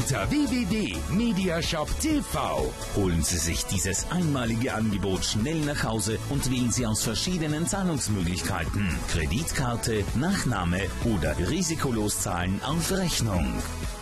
unter www.mediashop.tv. Holen Sie sich dieses einmalige Angebot schnell nach Hause und wählen Sie aus verschiedenen Zahlungsmöglichkeiten. Kreditkarte, Nachname oder risikolos zahlen auf Rechnung.